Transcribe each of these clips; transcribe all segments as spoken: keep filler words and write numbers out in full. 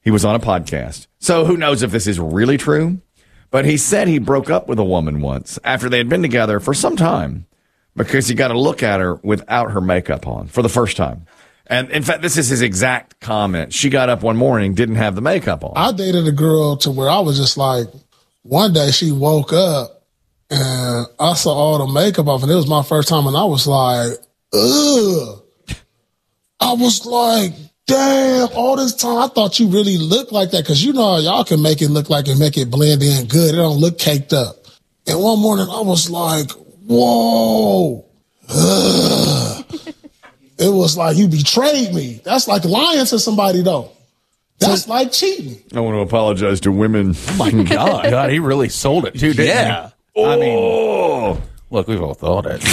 He was on a podcast. So who knows if this is really true? But he said he broke up with a woman once after they had been together for some time because he got to look at her without her makeup on for the first time. And in fact, this is his exact comment. She got up one morning, didn't have the makeup on. I dated a girl to where I was just like, one day she woke up and I saw all the makeup off, and it was my first time, and I was like, ugh. I was like, damn, all this time I thought you really looked like that, because you know y'all can make it look like and make it blend in good. It don't look caked up. And one morning I was like, whoa. Ugh. It was like you betrayed me. That's like lying to somebody, though. That's like cheating. I want to apologize to women. Oh my God. God, he really sold it too, didn't Yeah. he? Oh. I mean, look, we've all thought it.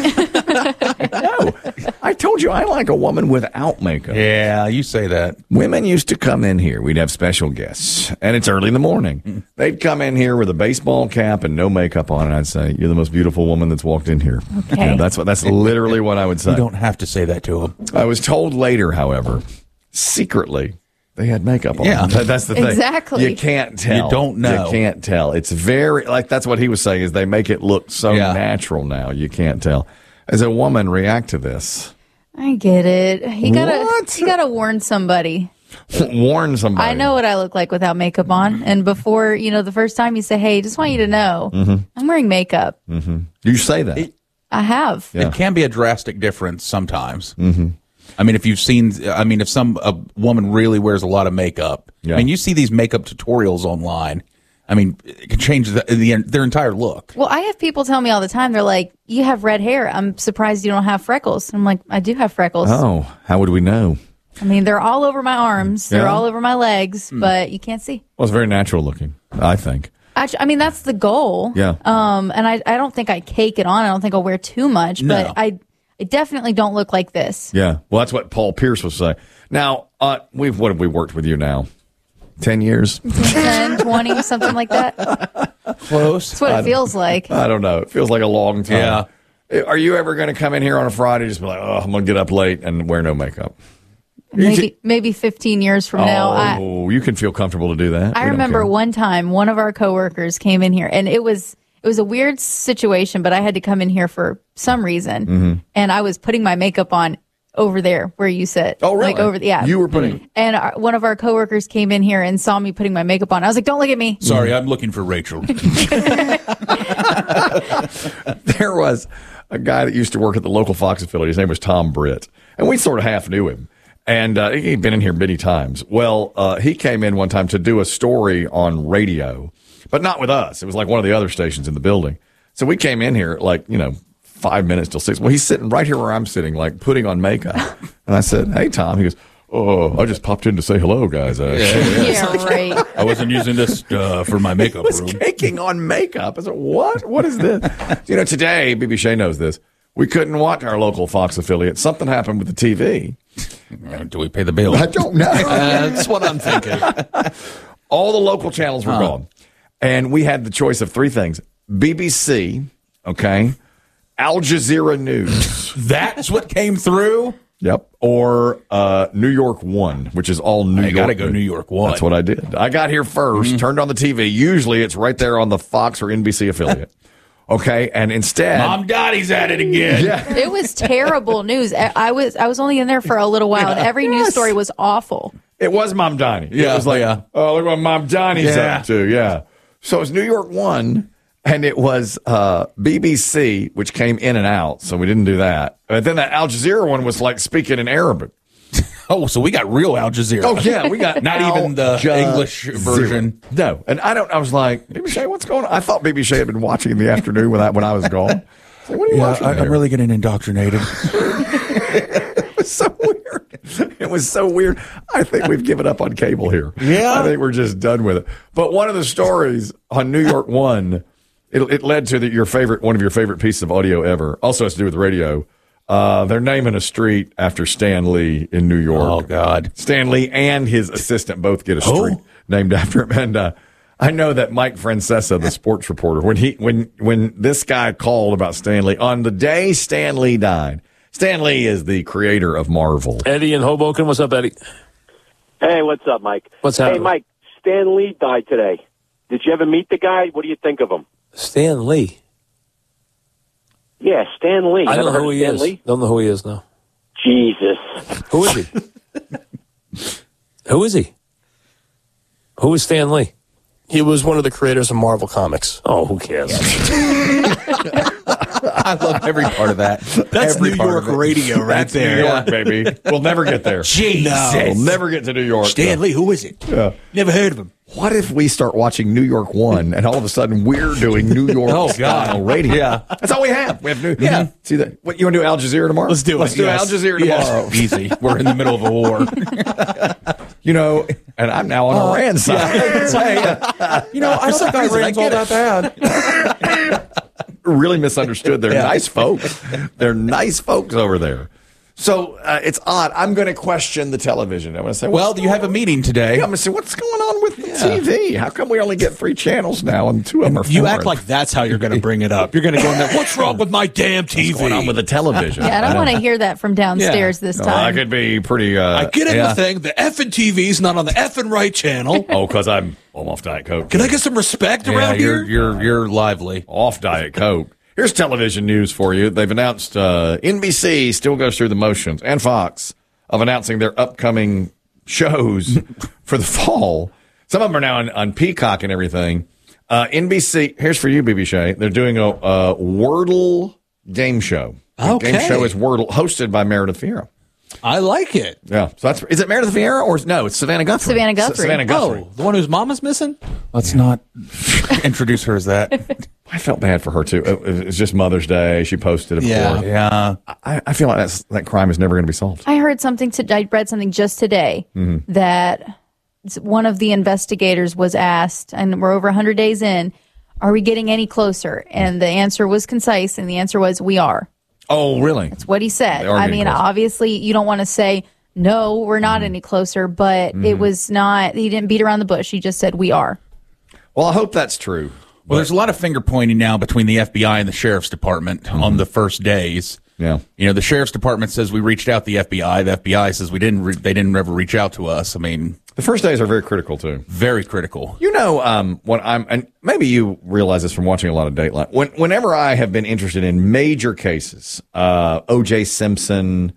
No, I told you I like a woman without makeup. Yeah, you say that. Women used to come in here. We'd have special guests, and it's early in the morning. They'd come in here with a baseball cap and no makeup on, and I'd say, "You're the most beautiful woman that's walked in here." Okay. Yeah, that's what. That's literally what I would say. You don't have to say that to him. I was told later, however, secretly they had makeup on. Yeah. That- that's the thing. Exactly. You can't tell. You don't know. You can't tell. It's very like that's what he was saying is they make it look so Yeah. natural now. You can't tell. As a woman, react to this. I get it. You gotta, What? you gotta warn somebody. Warn somebody. I know what I look like without makeup on. And before, you know, the first time you say, hey, just want you to know, I'm wearing makeup. You say that. I have. Yeah. It can be a drastic difference sometimes. Mm-hmm. I mean, if you've seen, I mean, if some a woman really wears a lot of makeup, Yeah. I mean, you see these makeup tutorials online. I mean, it can change the, the, their entire look. Well, I have people tell me all the time, they're like, you have red hair. I'm surprised you don't have freckles. I'm like, I do have freckles. Oh, how would we know? I mean, they're all over my arms. They're Yeah. all over my legs, but you can't see. Well, it's very natural looking, I think. Actually, I mean, that's the goal. Yeah. Um, and I, I don't think I cake it on. I don't think I'll wear too much, No. but I, I definitely don't look like this. Yeah. Well, that's what Paul Pierce was saying. Now, uh, we've what have we worked with you now? Ten years? ten, twenty, something like that. That's Close. what it feels like. I don't know. It feels like a long time. Yeah. Are you ever going to come in here on a Friday and just be like, oh, I'm going to get up late and wear no makeup? Maybe maybe fifteen years from now. I, Oh, you can feel comfortable to do that. I We don't remember care. one time one of our coworkers came in here, and it was it was a weird situation, but I had to come in here for some reason, Mm-hmm. and I was putting my makeup on over there where you sit. Oh, really? Like over, yeah. You were putting. And our, one of our coworkers came in here and saw me putting my makeup on. I was like, "Don't look at me." Sorry, I'm looking for Rachel. There was a guy that used to work at the local Fox affiliate. His name was Tom Britt, and we sort of half knew him. And uh, he'd been in here many times. Well, uh, he came in one time to do a story on radio, but not with us. It was like one of the other stations in the building. So we came in here like, you know, five minutes till six. Well, he's sitting right here where I'm sitting, like putting on makeup. And I said, hey, Tom. He goes, oh, I just popped in to say hello, guys. Uh, Yeah, right. I wasn't using this uh, for my makeup was room. caking on makeup. I said, what? What is this? You know, today, B B Shea knows this. We couldn't watch our local Fox affiliate. Something happened with the T V. Uh, Do we pay the bill? I don't know. That's what I'm thinking. All the local channels were Huh. gone. And we had the choice of three things. B B C, okay, Al Jazeera News, That's what came through? yep, or uh, New York One, which is all New I York. gotta go New York One. That's what I did. I got here 1st turned on the T V. Usually it's right there on the Fox or N B C affiliate. Okay, and instead... Mom Dottie's at it again. Yeah. It was terrible news. I I was I was only in there for a little while, and every news Yes. story was awful. It was Mom Donnie. Yeah, it was like, yeah. oh, look what Mom Donnie's Yeah. up to. Yeah. So it was New York One, and it was uh, B B C, which came in and out. So we didn't do that. But then that Al Jazeera one was like speaking in Arabic. Oh, so we got real Al Jazeera. Oh, yeah. We got Not Al even the Jazeera. English version. No. And I don't, I was like, B B Shea, what's going on? I thought B B Shea had been watching in the afternoon when I, when I was gone. I was like, what are you Yeah, watching? I, there? I'm really getting indoctrinated. It was so weird. It was so weird. I think we've given up on cable here. Yeah. I think we're just done with it. But one of the stories on New York One, it, it led to the, your favorite, one of your favorite pieces of audio ever. Also has to do with radio. Uh, they're naming a street after Stan Lee in New York. Oh, God. Stan Lee and his assistant both get a Who? street named after him. And uh, I know that Mike Francesa, the sports reporter, when he when when this guy called about Stan Lee on the day Stan Lee died. Stan Lee is the creator of Marvel. Eddie in Hoboken. What's up, Eddie? Hey, what's up, Mike? What's Hey, happening? Mike, Stan Lee died today. Did you ever meet the guy? What do you think of him? Stan Lee. Yeah, Stan Lee. I don't Never know heard who of he Stan is. Lee? Don't know who he is now. Jesus. Who is he? Who is he? Who is Stan Lee? He was one of the creators of Marvel Comics. Oh, who cares? I love every part of that. That's every New part York of it. radio right That's there. New York, baby. We'll never get there. Jesus. We'll never get to New York. Stan Lee, who is it? Yeah. Never heard of him. What if we start watching New York One and all of a sudden we're doing New York Oh, style God. radio? Yeah. That's all we have. We have New. Yeah. See that? What you want to do? Al Jazeera tomorrow? Let's do it, Let's do yes. Al Jazeera Yes. tomorrow. Easy. We're in the middle of a war. You know, and I'm now on Uh, Iran's side. You know, I think Iran's all that bad. Really misunderstood. They're nice folks. They're nice folks over there. So uh, it's odd. I'm going to question the television. I'm going to say, Well, what's you have a meeting today. I'm going to say, what's going on with the T V? How come we only get three channels now and two of them are You foreign? act like that's how you're going to bring it up. You're going to go in there. What's wrong with my damn T V? what's going on with the television? Yeah, I don't want to hear that from downstairs this No, time. I could be pretty. Uh, I get in Yeah. the thing. The effing T V's not on the effing right channel. oh, because I'm, I'm off Diet Coke. Can I get some respect Yeah, around you're here? you're you're lively. Off Diet Coke. Here's television news for you. They've announced uh, N B C still goes through the motions, and Fox, of announcing their upcoming shows for the fall. Some of them are now on, on Peacock and everything. Uh, N B C, here's for you, B B. Shea. They're doing a, a Wordle game show. The Okay. game show is Wordle, hosted by Meredith Vieira. I like it. Yeah. So that's, is it Meredith Vieira or no? It's Savannah Guthrie. Savannah S- Guthrie. Savannah Guthrie. Oh, the one whose mama's missing? Let's not introduce her as that. I felt bad for her too. It was just Mother's Day. She posted it. Yeah. before. Yeah. I, I feel like that's, that crime is never going to be solved. I heard something. To, I read something just today Mm-hmm. that one of the investigators was asked, and we're over one hundred days in, are we getting any closer? And the answer was concise, and the answer was, we are. Oh, really? That's what he said. They are I getting mean, closer. obviously, you don't want to say, no, we're not any closer, but it was not, he didn't beat around the bush. He just said, we are. Well, I hope that's true. Well, there's a lot of finger pointing now between the F B I and the sheriff's department on the first days. Yeah. You know, the sheriff's department says we reached out to the F B I. The F B I says we didn't. Re- they didn't ever reach out to us. I mean, The first days are very critical too. very critical. You know, um, when I'm, and maybe you realize this from watching a lot of Dateline. When, whenever I have been interested in major cases, uh, O J Simpson,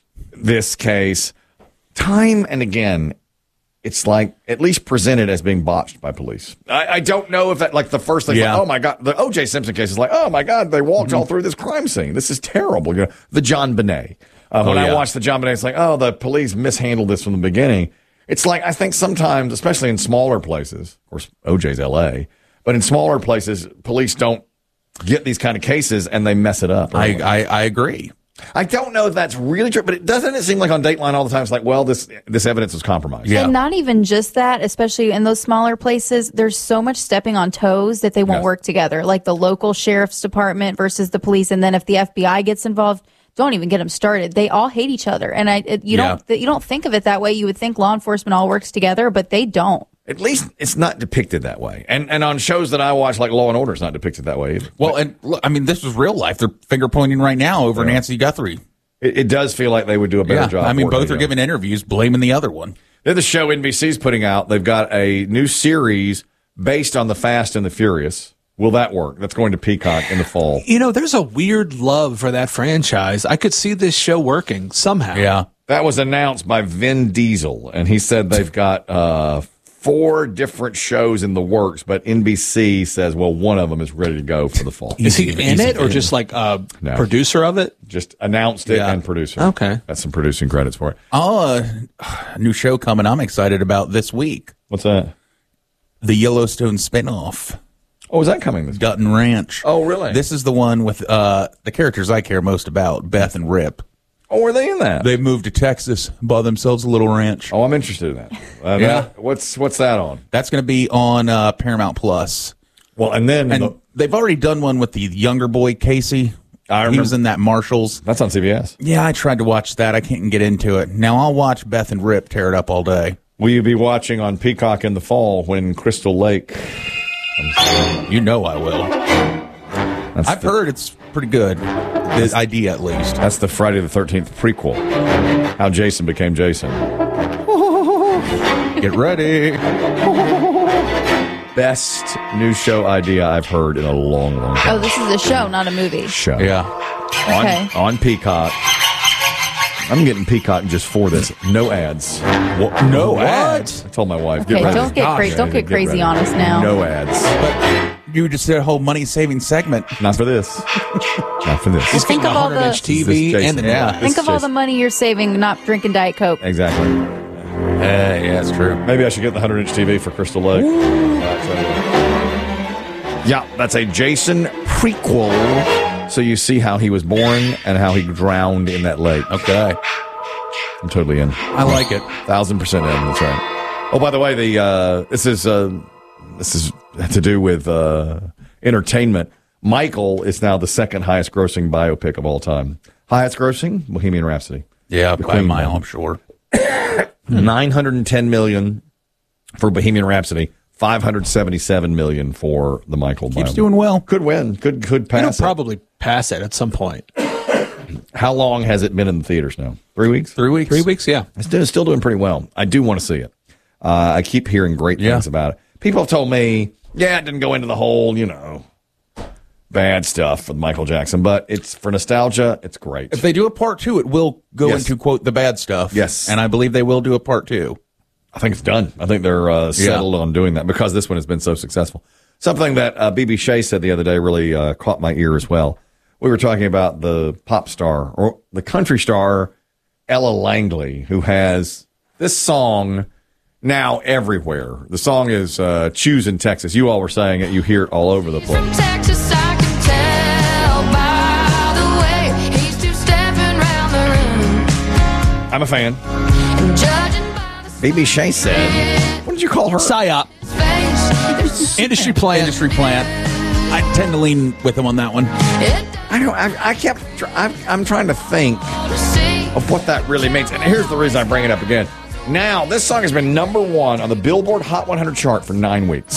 this case, time and again, it's like at least presented as being botched by police. I, I don't know if that, like the first thing, Yeah. like, oh my God, the O J Simpson case is like, oh my God, they walked all through this crime scene. This is terrible. You know, the John Bonet. Uh, when Oh, I yeah. watched the John Bonet, it's like, oh, the police mishandled this from the beginning. It's like, I think sometimes, especially in smaller places, of course, O J's L A, but in smaller places, police don't get these kind of cases and they mess it up. I, I I agree. I don't know if that's really true, but it doesn't it seem like on Dateline all the time, it's like, well, this this evidence was compromised. Yeah. And not even just that, especially in those smaller places, there's so much stepping on toes that they won't Yes. work together. Like the local sheriff's department versus the police. And then if the F B I gets involved, don't even get them started. They all hate each other. And I, it, you Yeah. don't, you don't think of it that way. You would think law enforcement all works together, but they don't. At least it's not depicted that way. And and on shows that I watch, like Law and Order, it's not depicted that way either. Well, and look, I mean, this is real life. They're finger pointing right now over Nancy Guthrie. It, it does feel like they would do a better Yeah, job. I mean, working both are together. giving interviews blaming the other one. They're the show N B C's putting out. They've got a new series based on The Fast and the Furious. Will that work? That's going to Peacock in the fall. You know, there's a weird love for that franchise. I could see this show working somehow. Yeah. That was announced by Vin Diesel, and he said they've got uh, four different shows in the works, but N B C says, well, one of them is ready to go for the fall. Is he Easy, in easy it or for just like a No. producer of it? Just announced it Yeah. and producer. Okay. That's some producing credits for it. Oh, a new show coming I'm excited about this week. What's that? The Yellowstone spinoff, Oh, is that coming this Dutton Ranch. Oh, really? This is the one with uh, the characters I care most about, Beth and Rip. Oh, are they in that? They've moved to Texas, bought themselves a little ranch. oh, I'm interested in that. Uh, Yeah. that- What's what's that on? That's going to be on uh, Paramount Plus. Well, and then And the- they've already done one with the younger boy, Casey. I He remember- was in that Marshalls. that's on C B S. Yeah, I tried to watch that. I can't get into it. Now I'll watch Beth and Rip tear it up all day. Will you be watching on Peacock in the fall when Crystal Lake? You know I will. That's I've the, heard it's pretty good. The idea, at least. That's the Friday the thirteenth prequel. How Jason became Jason. Get ready. Best new show idea I've heard in a long, long time. Oh, this is a show, not a movie. Show. Yeah. On, Okay. on Peacock. I'm getting Peacock just for this. No ads. What? No What? ads? I told my wife. Okay, get ready. don't get Gosh, crazy. Don't get get crazy ready. on us now. No ads. But you just did a whole money saving segment. Not for this. Not for this. Just think The of all the hundred inch T V This is Jason. and the Yeah. think of all the money you're saving not drinking Diet Coke. Exactly. Hey, yeah, that's true. Maybe I should get the one hundred inch T V for Crystal Lake. Yeah, that's a Jason prequel. So you see how he was born and how he drowned in that lake. Okay. I'm totally in. I like it. Thousand percent in. That's right. Oh, by the way, the uh, this is uh, this is to do with uh, entertainment. Michael is now the second highest grossing biopic of all time. Highest grossing, Bohemian Rhapsody. Yeah, The by a Queen mile, one. I'm sure. nine hundred ten million for Bohemian Rhapsody, five hundred seventy-seven million for the Michael. Keeps biopic. doing well. Could win. Could could It'll pass. it. probably pass it at some point. How long has it been in the theaters now? Three weeks. Three weeks. Three weeks, yeah. It's still- still doing pretty well. I do want to see it. Uh, I keep hearing great Yeah. things about it. People have told me, yeah, it didn't go into the whole, you know, bad stuff with Michael Jackson, but it's for nostalgia. It's great. If they do a part two, it will go Yes. into, quote, the bad stuff. Yes. And I believe they will do a part two. I think it's done. I think they're uh, settled on doing that because this one has been so successful. Something that uh, B B Shea said the other day really uh, caught my ear as well. We were talking about the pop star or the country star Ella Langley, who has this song now everywhere. The song is uh, "Choosing Texas." You all were saying it. You hear it all over the place. From Texas, I can tell by the way he's two-stepping round the room. I'm a fan. And judging by the B B Shea said, "What did you call her?" PSYOP. face, Industry plant. Industry plant. I tend to lean with them on that one. it I don't. I, I kept. tr- I'm, I'm trying to think don't see. of what that really means. And here's the reason I bring it up again. Now, this song has been number one on the Billboard Hot one hundred chart for nine weeks.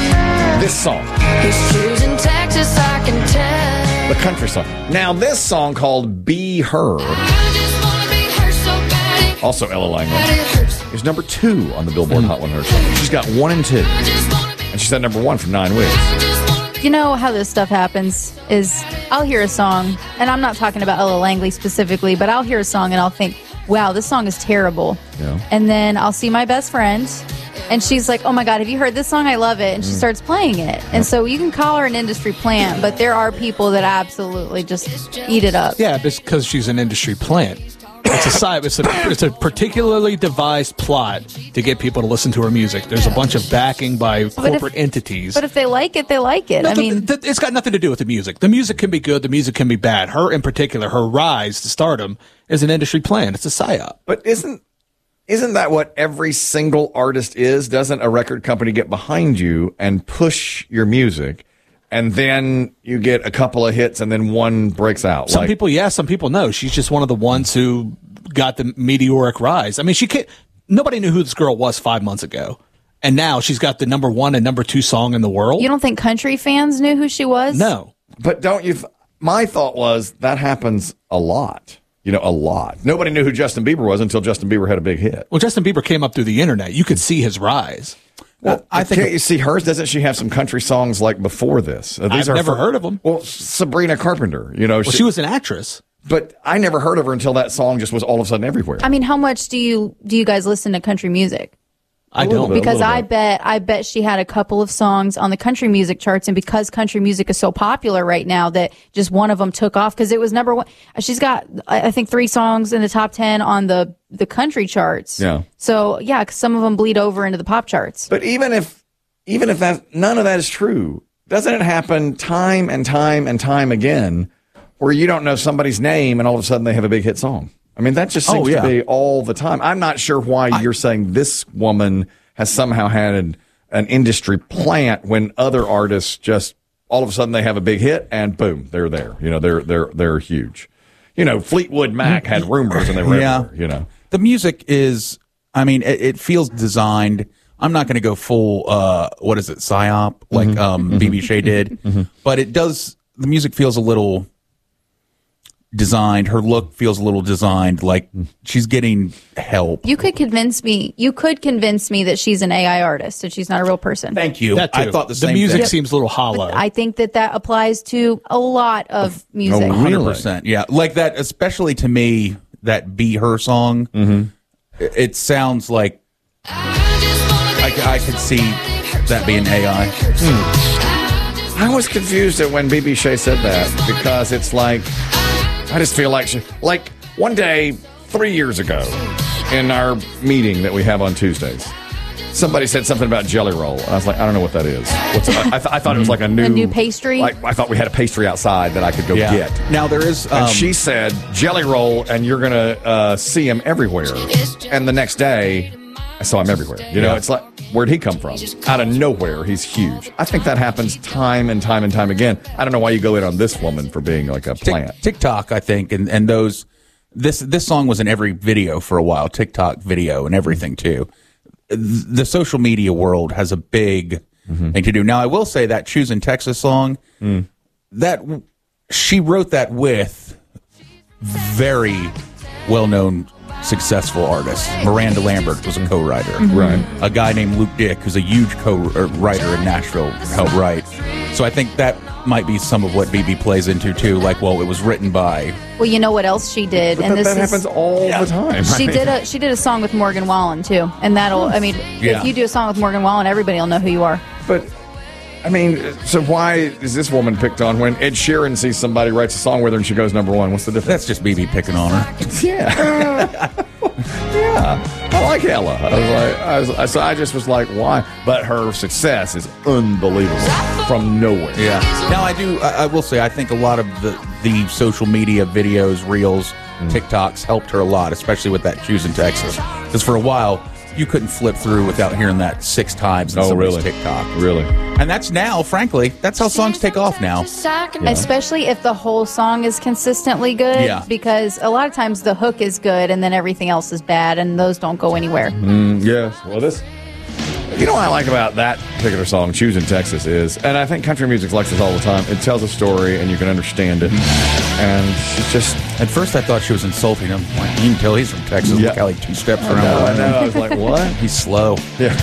This song, He's choosing Texas, I can tell. the country song. Now, this song called Be Her, I just wanna be her so bad it- also Ella that Langley, it hurts. is number two on the Billboard Hot one hundred chart. She's got one and two. I just wanna be, And she's at number one for nine weeks. I just wanna be. You know how this stuff happens is I'll hear a song, and I'm not talking about Ella Langley specifically, but I'll hear a song and I'll think, wow, this song is terrible. Yeah. And then I'll see my best friend, and she's like, oh my God, have you heard this song? I love it. And she starts playing it. And so you can call her an industry plant, but there are people that absolutely just eat it up. Yeah, because she's an industry plant. It's a side. It's a it's a particularly devised plot to get people to listen to her music. There's a bunch of backing by if- corporate entities. But if they like it, they like it. No, I the- mean, the- it's got nothing to do with the music. The music can be good. The music can be bad. Her in particular, her rise to stardom is an industry plan. It's a psyop. But isn't isn't that what every single artist is? Doesn't a record company get behind you and push your music, and then you get a couple of hits, and then one breaks out? Some like, people, yes. Some people, no. She's just one of the ones who got the meteoric rise. I mean, she can't. Nobody knew who this girl was five months ago, and now she's got the number one and number two song in the world. you don't think country fans knew who she was? No. But don't you? Th- my thought was that happens a lot. You know, a lot. Nobody knew who Justin Bieber was until Justin Bieber had a big hit. Well, Justin Bieber came up through the internet. You could see his rise. Well, I I think- can't you see hers? Doesn't she have some country songs like before this? Uh, I've never heard of 'em. Well, Sabrina Carpenter. You know, Well, she was an actress. But I never heard of her until that song just was all of a sudden everywhere. I mean, how much do you do you guys listen to country music? I little don't. bit. Because little I bit. bet I bet she had a couple of songs on the country music charts, and because country music is so popular right now, that just one of them took off because it was number one. She's got I I think three songs in the top ten on the the country charts. Yeah. So yeah, 'cause some of them bleed over into the pop charts. But even if even if that none of that is true, doesn't it happen time and time and time again where you don't know somebody's name and all of a sudden they have a big hit song? I mean, that just seems Oh, yeah. to be all the time. I'm not sure why you're saying this woman has somehow had an, an industry plant when other artists just all of a sudden they have a big hit and boom, they're there. You know, they're they're they're huge. You know, Fleetwood Mac had rumors and they were Yeah. everywhere, you know. The music is, I mean, it, it feels designed. I'm not going to go full, uh, what is it, psyop, like Mm-hmm. um, B B Shea did, but it does, the music feels a little designed. Her look feels a little designed, like she's getting help. You could convince me. You could convince me that she's an A I artist and she's not a real person. Thank you. That too. I thought the The same music thing. seems a little hollow. I think that that applies to a lot of music. Oh, one really? hundred percent. Yeah. Like that, especially to me, that Be Her song, Mm-hmm. it, it sounds like I, I could see that being A I. I was confused at when B B Shea said that because it's like, I just feel like she, like one day, three years ago, in our meeting that we have on Tuesdays, somebody said something about Jelly Roll. And I was like, I don't know what that is. What's I, th- I thought it was like a new, A new pastry? Like I thought we had a pastry outside that I could go Yeah. get. Now there is. Um, And she said Jelly Roll, and you're gonna uh, see him everywhere. And the next day, I saw him everywhere. You know, Yeah. it's like, where'd he come from? Out of nowhere, he's huge. I think that happens time and time and time again. I don't know why you go in on this woman for being like a Tik- plant. TikTok, I think, and, and those this this song was in every video for a while, TikTok video and everything too. The social media world has a big thing to do. Now, I will say that "Choosing Texas" song, that she wrote that with very well known, successful artists. Miranda Lambert was a co-writer. Right. A guy named Luke Dick, who's a huge co-writer in Nashville, helped write. So I think that might be some of what B B plays into too. Like, well, it was written by. Well, you know what else she did, But and that, this that is happens all the time. she did a she did a song with Morgan Wallen too, and that'll I mean Yeah. if you do a song with Morgan Wallen, everybody will know who you are. But I mean, so why is this woman picked on when Ed Sheeran sees somebody writes a song with her and she goes number one? What's the difference? That's just B B picking on her. Yeah. yeah. I like Ella. I was like, I, was, I, so I just was like, why? But her success is unbelievable from nowhere. Yeah. Now I do. I, I will say I think a lot of the the social media videos, reels, TikToks helped her a lot, especially with that "Choosing Texas." Because for a while you couldn't flip through without hearing that six times in Oh, somebody's really? TikTok. Really? And that's now, frankly, that's how songs take off now. Especially if the whole song is consistently good, Yeah. because a lot of times the hook is good and then everything else is bad, and those don't go anywhere. Mm, yes. Well, this. You know what I like about that particular song, "Choosing Texas," is, and I think country music likes this all the time. It tells a story, and you can understand it. And it's just. At first, I thought she was insulting him. Like, you can tell he's from Texas. Yeah. Look how he two steps I around. know, I the know. line. I was like, what? He's slow. Yeah.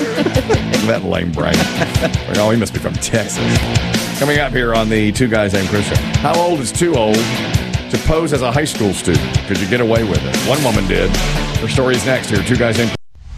That lame brain. Like, oh, he must be from Texas. Coming up here on the Two Guys Named Chris show. How old is too old to pose as a high school student? Could you get away with it? One woman did. Her story is next here. Two Guys Named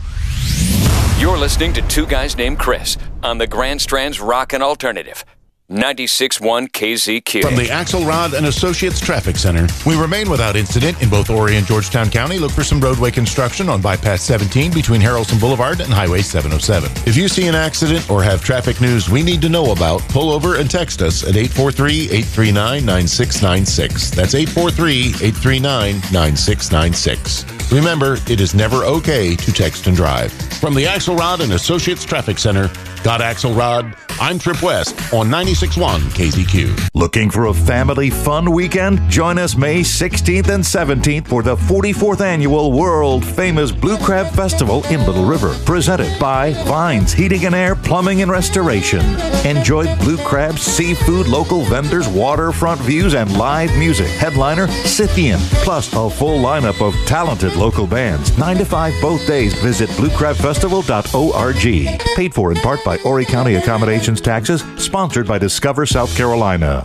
You're listening to Two Guys Named Chris on the Grand Strand's Rockin' Alternative. ninety-six point one K Z Q. From the Axelrod and Associates Traffic Center, we remain without incident in both Horry and Georgetown County. Look for some roadway construction on Bypass seventeen between Harrelson Boulevard and Highway seven oh seven. If you see an accident or have traffic news we need to know about, pull over and text us at eight four three, eight three nine, nine six nine six. That's eight four three, eight three nine, nine six nine six. Remember, it is never okay to text and drive. From the Axelrod and Associates Traffic Center, got Axelrod. I'm Trip West on ninety-six point one K Z Q. Looking for a family fun weekend? Join us May sixteenth and seventeenth for the forty-fourth Annual World Famous Blue Crab Festival in Little River. Presented by Vines Heating and Air Plumbing and Restoration. Enjoy blue crab, seafood, local vendors, waterfront views, and live music. Headliner, Scythian, plus a full lineup of talented local bands. nine to five both days. Visit blue crab festival dot org. Paid for in part by Horry County Accommodations Taxes. Sponsored by Discover South Carolina.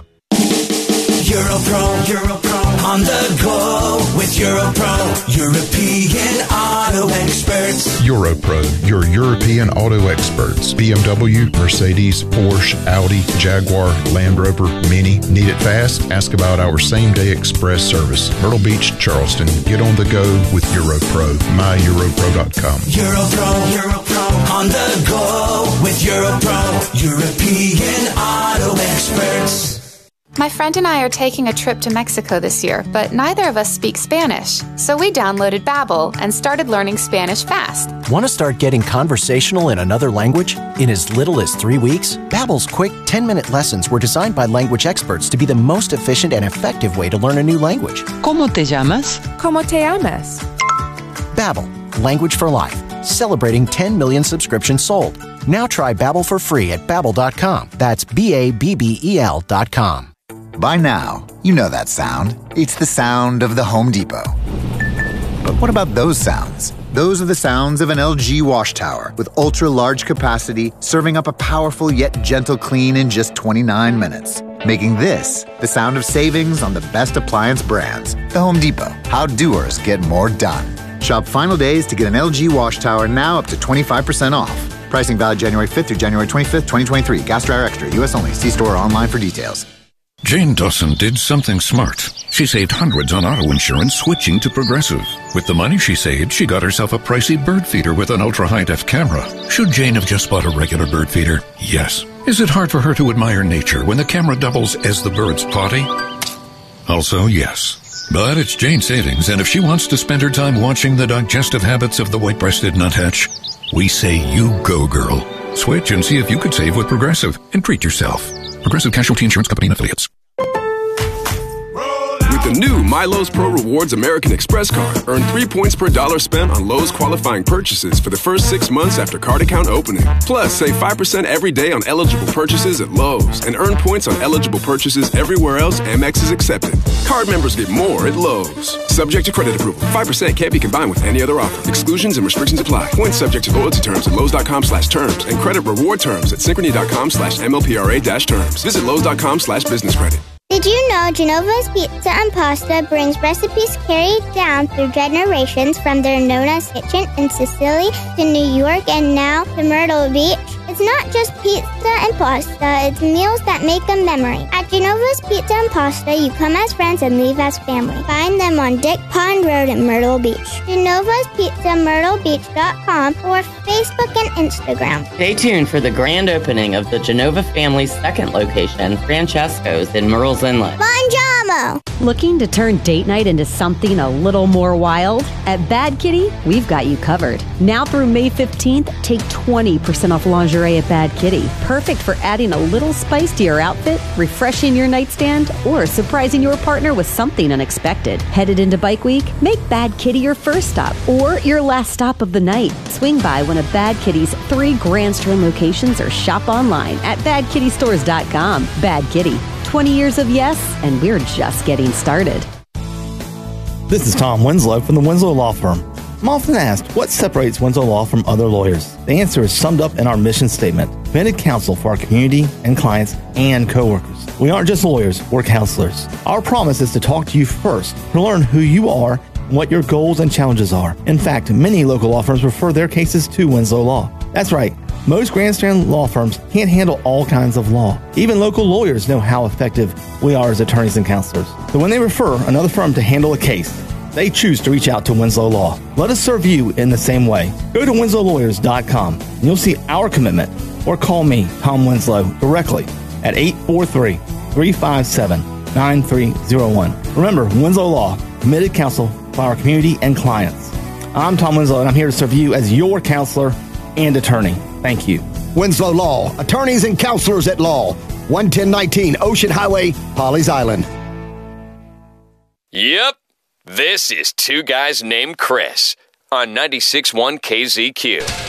Europro, Europro, on the go with Europro, European auto experts. Europro, your European auto experts. B M W, Mercedes, Porsche, Audi, Jaguar, Land Rover, Mini. Need it fast? Ask about our same-day express service. Myrtle Beach, Charleston. Get on the go with Europro. my europro dot com. Europro, Europro, on the go with Europro, European auto experts. My friend and I are taking a trip to Mexico this year, but neither of us speak Spanish. So we downloaded Babbel and started learning Spanish fast. Want to start getting conversational in another language? In as little as three weeks? Babbel's quick ten-minute lessons were designed by language experts to be the most efficient and effective way to learn a new language. ¿Cómo te llamas? ¿Cómo te llamas? Babbel, language for life. Celebrating ten million subscriptions sold. Now try Babbel for free at babbel dot com. That's B A B B E L dot com. By now, you know that sound. It's the sound of the Home Depot. But what about those sounds? Those are the sounds of an L G wash tower with ultra-large capacity, serving up a powerful yet gentle clean in just twenty-nine minutes. Making this the sound of savings on the best appliance brands. The Home Depot. How doers get more done. Shop final days to get an L G wash tower now up to twenty-five percent off. Pricing valid January fifth through January twenty-fifth, twenty twenty-three. Gas Dryer Extra. U S only. See store or online for details. Jane Dawson did something smart. She saved hundreds on auto insurance switching to Progressive. With the money she saved, she got herself a pricey bird feeder with an ultra-high-def camera. Should Jane have just bought a regular bird feeder? Yes. Is it hard for her to admire nature when the camera doubles as the bird's potty? Also, yes. But it's Jane's savings, and if she wants to spend her time watching the digestive habits of the white-breasted nuthatch, we say you go, girl. Switch and see if you could save with Progressive and treat yourself. Progressive Casualty Insurance Company and Affiliates. With the new MyLowe's Pro Rewards American Express card, earn three points per dollar spent on Lowe's qualifying purchases for the first six months after card account opening. Plus, save five percent every day on eligible purchases at Lowe's and earn points on eligible purchases everywhere else Amex is accepted. Card members get more at Lowe's. Subject to credit approval. five percent can't be combined with any other offer. Exclusions and restrictions apply. Points subject to loyalty terms at Lowe's.com slash terms and credit reward terms at Synchrony.com slash MLPRA dash terms. Visit Lowe's.com slash business credit. Did you know Genova's Pizza and Pasta brings recipes carried down through generations from their Nona's Kitchen in Sicily to New York and now to Myrtle Beach? It's not just pizza and pasta, it's meals that make a memory. At Genova's Pizza and Pasta, you come as friends and leave as family. Find them on Dick Pond Road in Myrtle Beach. Genova's Pizza Myrtle Beach dot com or Facebook and Instagram. Stay tuned for the grand opening of the Genova family's second location, Francesco's in Murrells Inlet. Bonjamo! Looking to turn date night into something a little more wild? At Bad Kitty, we've got you covered. Now through May fifteenth, take twenty percent off lingerie at Bad Kitty. Perfect for adding a little spice to your outfit, refreshing your nightstand, or surprising your partner with something unexpected. Headed into Bike Week? Make Bad Kitty your first stop or your last stop of the night. Swing by one of Bad Kitty's three Grand Strand locations or shop online at bad kitty stores dot com. Bad Kitty. twenty years of yes, and we're just getting started. This is Tom Winslow from the Winslow Law Firm. I'm often asked, what separates Winslow Law from other lawyers? The answer is summed up in our mission statement: vetted counsel for our community and clients and coworkers. We aren't just lawyers, we're counselors. Our promise is to talk to you first, to learn who you are and what your goals and challenges are. In fact, many local law firms refer their cases to Winslow Law. That's right. Most Grand Strand law firms can't handle all kinds of law. Even local lawyers know how effective we are as attorneys and counselors. So when they refer another firm to handle a case, they choose to reach out to Winslow Law. Let us serve you in the same way. Go to winslow lawyers dot com and you'll see our commitment, or call me, Tom Winslow, directly at eight four three, three five seven, nine three zero one. Remember, Winslow Law, committed counsel for our community and clients. I'm Tom Winslow, and I'm here to serve you as your counselor and attorney. Thank you. Winslow Law, attorneys and counselors at law. one ten nineteen Ocean Highway, Pawleys Island. Yep. This is Two Guys Named Chris on ninety-six point one K Z Q.